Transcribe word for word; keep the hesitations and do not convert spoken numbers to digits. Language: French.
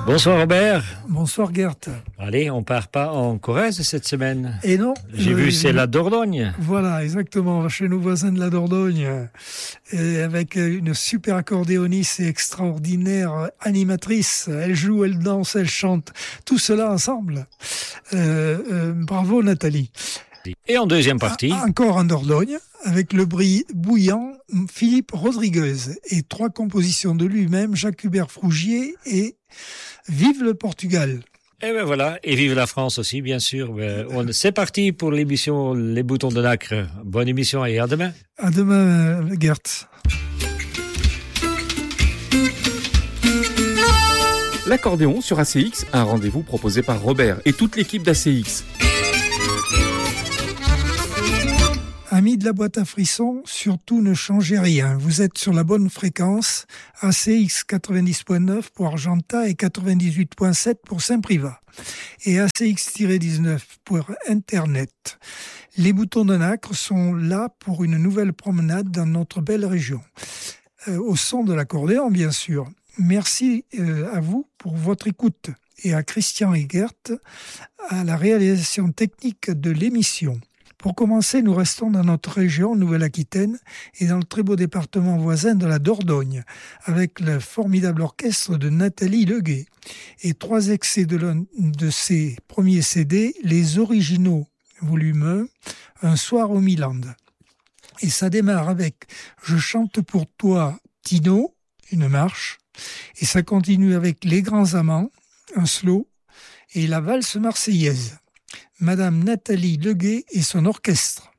Bonsoir Robert. Bonsoir Gert. Allez, on part pas en Corrèze cette semaine. Et non. J'ai euh, vu, c'est la Dordogne. Voilà, exactement. On va chez nos voisins de la Dordogne. Et avec une super accordéoniste et extraordinaire animatrice. Elle joue, elle danse, elle chante. Tout cela ensemble. Euh, euh, bravo Nathalie. Et en deuxième partie, Ah, encore en Dordogne, avec le bris bouillant Philippe Rodriguez et trois compositions de lui-même, Jacques Hubert Frougier et Vive le Portugal. et ben voilà, et vive la France aussi, bien sûr. Ben, on- c'est parti pour l'émission Les Boutons de Nacre. Bonne émission et à demain. À demain, Gert. L'accordéon sur A C X, un rendez-vous proposé par Robert et toute l'équipe d'A C X. Amis de la boîte à frissons, surtout ne changez rien. Vous êtes sur la bonne fréquence, A C X quatre-vingt-dix point neuf pour Argenta et quatre-vingt-dix-huit point sept pour Saint-Privat. Et A C X dix-neuf pour Internet. Les boutons de nacre sont là pour une nouvelle promenade dans notre belle région. Euh, au son de l'accordéon, bien sûr. Merci euh, à vous pour votre écoute et à Christian et Gert à la réalisation technique de l'émission. Pour commencer, nous restons dans notre région Nouvelle-Aquitaine et dans le très beau département voisin de la Dordogne, avec le formidable orchestre de Nathalie Leguet et trois extraits de, l'un de ses premiers C D, Les Originaux, volume un, Un soir au Milan. Et ça démarre avec Je chante pour toi, Tino, une marche, et ça continue avec Les Grands Amants, un slow, et la valse marseillaise. Madame Nathalie Leguet et son orchestre.